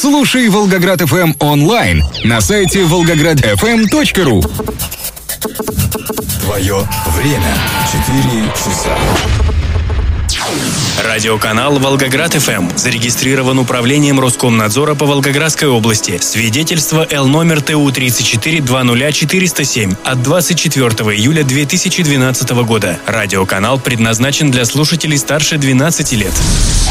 Слушай Волгоград FM онлайн на сайте volgogradfm.ru. Твое время. 4 часа. Радиоканал «Волгоград ФМ» зарегистрирован управлением Роскомнадзора по Волгоградской области. Свидетельство Л номер ТУ-34-20407 от 24 июля 2012 года. Радиоканал предназначен для слушателей старше 12 лет.